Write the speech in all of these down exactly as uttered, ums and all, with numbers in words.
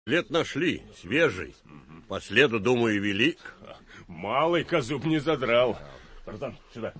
След нашли, свежий. По следу, думаю, велик. Малый козуб не задрал. Тарзан, сюда.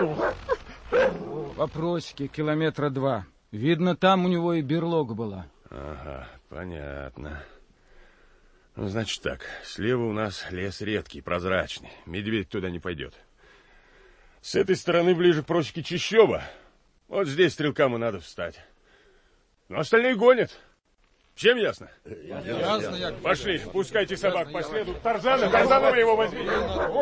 Вопросики километра два. Видно, там у него и берлога была. Ага, понятно. Ну, значит так, слева у нас лес редкий, прозрачный. Медведь туда не пойдет. С этой стороны ближе к просеке чащоба. Вот здесь стрелкам и надо встать. Но остальные гонят. Всем ясно? Ясно, я... Пошли, пускайте собак по следу. Тарзана, Тарзана, вы его возьмите.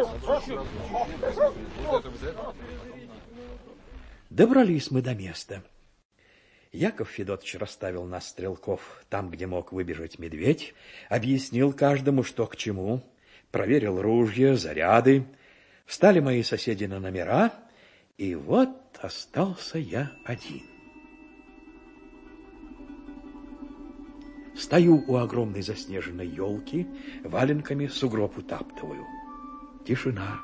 Добрались мы до места. Яков Федотович расставил нас, стрелков, там, где мог выбежать медведь, объяснил каждому, что к чему, проверил ружья, заряды. Встали мои соседи на номера, и вот остался я один. Стою у огромной заснеженной елки, валенками сугроб утаптываю. Тишина.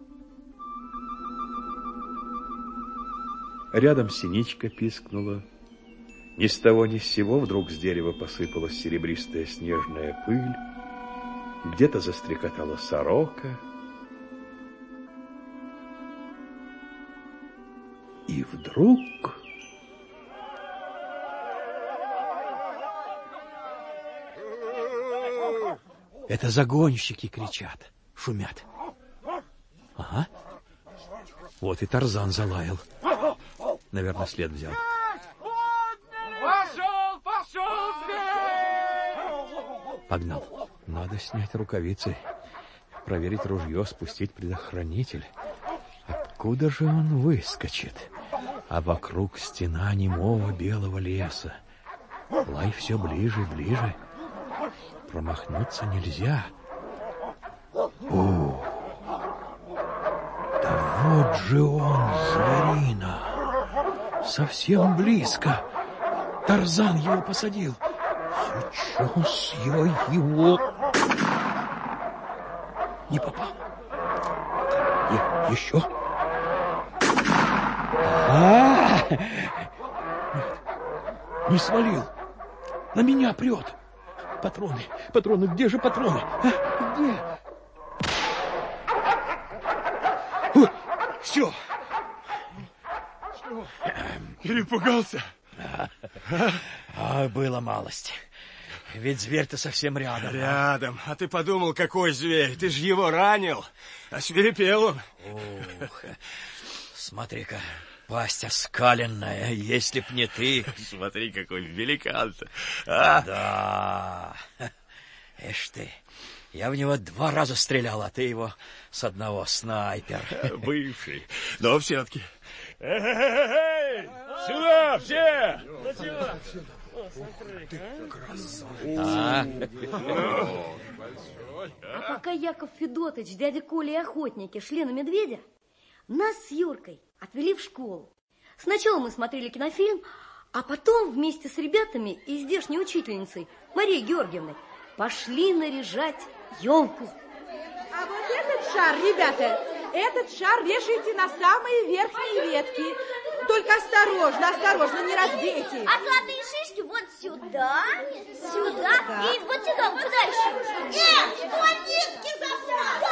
Рядом синичка пискнула. Ни с того ни с сего вдруг с дерева посыпалась серебристая снежная пыль. Где-то застрекотала сорока. И вдруг... Это загонщики кричат, шумят. Ага. Вот и Тарзан залаял. Наверное, след взял. Пошел, пошел! Погнал. Надо снять рукавицы, проверить ружье, спустить предохранитель. Откуда же он выскочит? А вокруг стена немого белого леса. Лай все ближе и ближе. Промахнуться нельзя. О, да вот же он, зверина. Совсем близко. Тарзан его посадил. Сейчас я его... Не попал. Е- еще. А, нет, не свалил. На меня прет. Патроны, патроны, где же патроны? А, где? О, все. Перепугался? А, а, было малость. Ведь зверь-то совсем рядом. Рядом. А ты подумал, какой зверь? Ты же его ранил. Освирепел он. Ух, смотри-ка, пасть оскаленная, если б не ты. Смотри, какой великан-то. А? Да. Эш ты, я в него два раза стрелял, а ты его с одного, снайпер. Бывший, но все-таки. Эй, сюда все! А? А пока Яков Федотович, дядя Коля и охотники шли на медведя, нас с Юркой отвели в школу. Сначала мы смотрели кинофильм, а потом вместе с ребятами и здешней учительницей Марией Георгиевной пошли наряжать елку. А вот этот шар, ребята, этот шар вешайте на самые верхние ветки. Только осторожно, осторожно, не разбейте. А золотые шишки вот сюда, сюда да. И вот сюда, вот сюда еще. Нет, вот нитки застряли.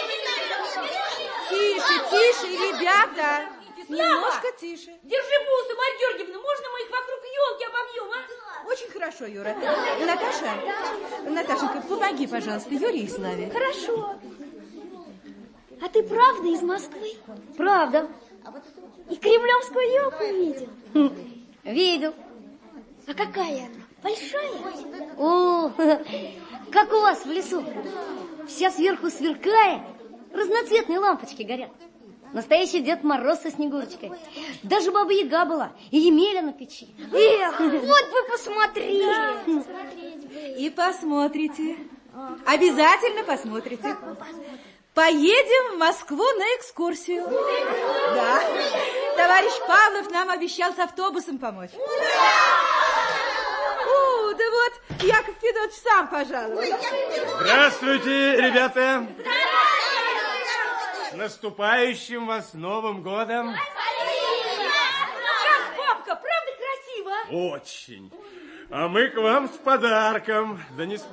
Тише, тише, ребята. Немножко тише. Держи бусы, Марья Георгиевна, можно мы их вокруг елки обобьем, а? Очень хорошо, Юра. Наташа, Наташенька, помоги, пожалуйста, Юре и Славе. Хорошо. А ты правда из Москвы? Правда. И кремлевскую елку видел? Видел. А какая она? Большая? О, как у вас в лесу. Вся сверху сверкает, разноцветные лампочки горят. Настоящий Дед Мороз со Снегурочкой. Даже Баба Яга была, и Емеля на печи. Эх, вот вы посмотрели. И посмотрите. Обязательно посмотрите. Поедем в Москву на экскурсию. Да. Товарищ Павлов нам обещал с автобусом помочь. О, да вот Яков Федотович сам пожаловал. Здравствуйте, ребята. С наступающим вас Новым годом. Как бабка, правда красиво? Очень. А мы к вам с подарком. Да не с